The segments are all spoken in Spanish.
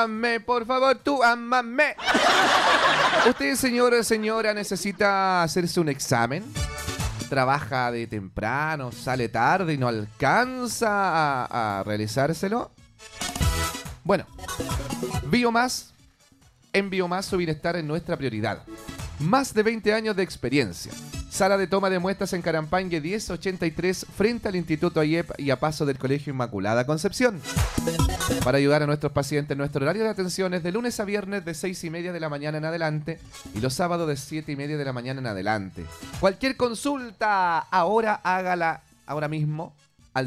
Amame, por favor, tú amame. Usted, señora, necesita hacerse un examen. Trabaja de temprano, sale tarde y no alcanza a realizárselo. Bueno, Biomás, en Biomás su bienestar es nuestra prioridad. Más de 20 años de experiencia. Sala de toma de muestras en Carampangue 1083 frente al Instituto AIEP y a paso del Colegio Inmaculada Concepción. Para ayudar a nuestros pacientes, nuestro horario de atención es de lunes a viernes de 6:30 de la mañana en adelante y los sábados de 7:30 de la mañana en adelante. Cualquier consulta, ahora hágala ahora mismo al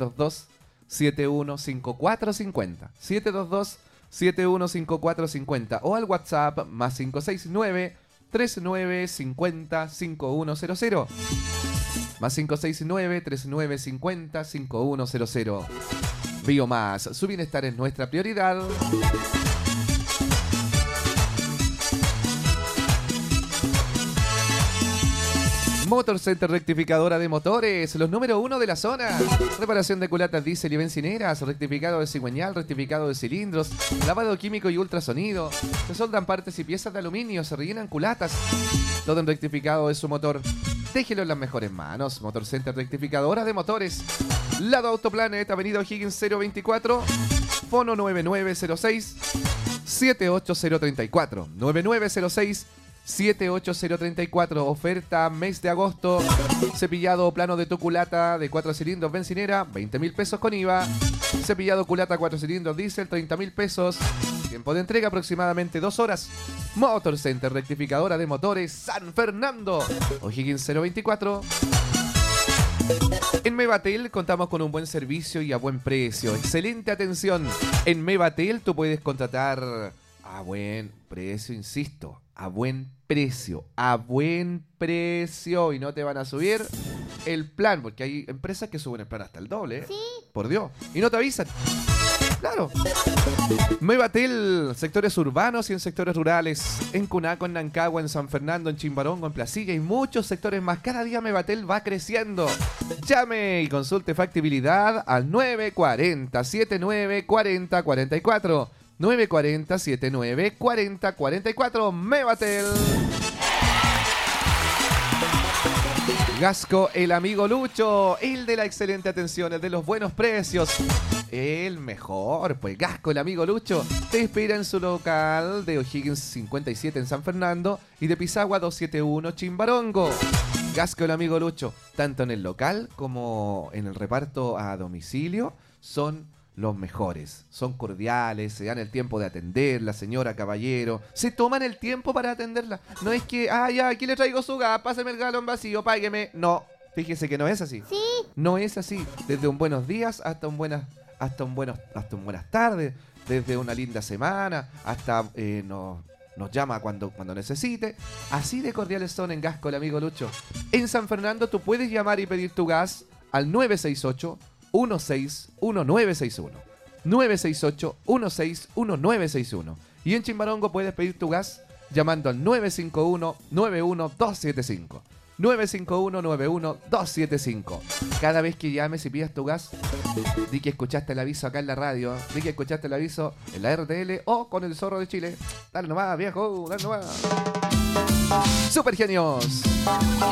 722-715450. 722-715450 o al WhatsApp más 569-3950-5100. Más 569-3950-5100. Biomás, su bienestar es nuestra prioridad. Motor Center Rectificadora de Motores, los número 1 de la zona. Reparación de culatas diésel y bencineras, rectificado de cigüeñal, rectificado de cilindros, lavado químico y ultrasonido. Se soldan partes y piezas de aluminio, se rellenan culatas. Todo en rectificado de su motor. Déjelo en las mejores manos. Motor Center Rectificadora de Motores. Lado Autoplanet, Avenida O'Higgins 024, fono 9906 78034. 9906-78034. Oferta mes de agosto. Cepillado plano de tu culata de 4 cilindros bencinera, 20.000 pesos con IVA. Cepillado culata 4 cilindros diésel, 30.000 pesos. Tiempo de entrega aproximadamente 2 horas. Motor Center Rectificadora de Motores San Fernando, O'Higgins 024. En Mevatel contamos con un buen servicio y a buen precio. Excelente atención. En Mevatel tú puedes contratar a buen precio, insisto. A buen precio, y no te van a subir el plan, porque hay empresas que suben el plan hasta el doble, ¿eh? Sí. Por Dios, y no te avisan. Claro. Mevatel, sectores urbanos y en sectores rurales, en Cunaco, en Nancagua, en San Fernando, en Chimbarongo, en Placilla y muchos sectores más. Cada día Mevatel va creciendo. Llame y consulte factibilidad al 940-7940-44. 940-7940-44. Mevatel. Gasco, el amigo Lucho, el de la excelente atención, el de los buenos precios, el mejor, pues Gasco, el amigo Lucho, te espera en su local de O'Higgins 57 en San Fernando y de Pisagua 271 Chimbarongo. Gasco, el amigo Lucho, tanto en el local como en el reparto a domicilio, son los mejores, son cordiales, se dan el tiempo de atenderla, señora, caballero, se toman el tiempo para atenderla. No es que, ya, aquí le traigo su gas, páseme el galón vacío, págueme. No, fíjese que no es así. Sí. No es así. Desde un buenos días hasta buenas tardes, desde una linda semana hasta nos llama cuando necesite. Así de cordiales son en Gasco, el amigo Lucho. En San Fernando tú puedes llamar y pedir tu gas al 968-161961. 968-161961. Y en Chimbarongo puedes pedir tu gas llamando al 951-91275. 951-91275. Cada vez que llames y pidas tu gas, di que escuchaste el aviso acá en la radio, di que escuchaste el aviso en la RTL o con el Zorro de Chile. Dale nomás, viejo, dale nomás. Super genios.